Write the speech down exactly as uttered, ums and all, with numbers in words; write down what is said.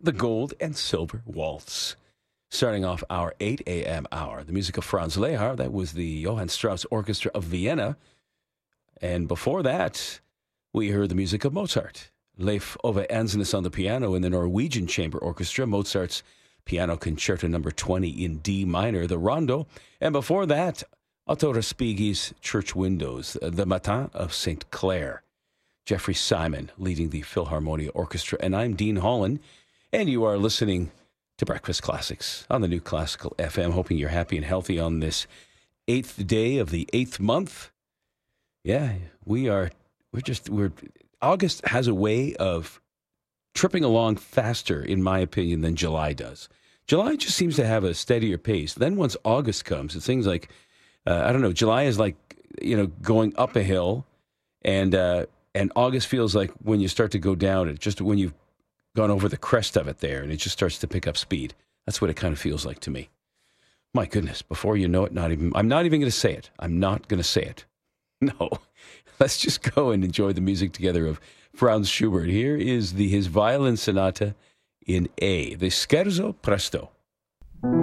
the Gold and Silver Waltz. Starting off our eight a.m. hour, the music of Franz Lehar. That was the Johann Strauss Orchestra of Vienna. And before that, we heard the music of Mozart. Leif Ove Andsnes on the piano in the Norwegian Chamber Orchestra, Mozart's Piano Concerto number twenty in D minor, the Rondo. And before that, Otto Respighi's Church Windows, the Matin of Saint Clair. Jeffrey Simon leading the Philharmonia Orchestra. And I'm Dean Holland, and you are listening to Breakfast Classics on the New Classical F M. Hoping you're happy and healthy on this eighth day of the eighth month. Yeah, we are, we're just, we're, August has a way of tripping along faster, in my opinion, than July does. July just seems to have a steadier pace. Then once August comes, it's things like, uh, I don't know, July is like, you know, going up a hill, and uh, and August feels like when you start to go down, it just when you've gone over the crest of it there, and it just starts to pick up speed. That's what it kind of feels like to me. My goodness, before you know it, not even, I'm not even going to say it. I'm not going to say it. No, let's just go and enjoy the music together of Franz Schubert. Here is the his violin sonata in A, the Scherzo Presto.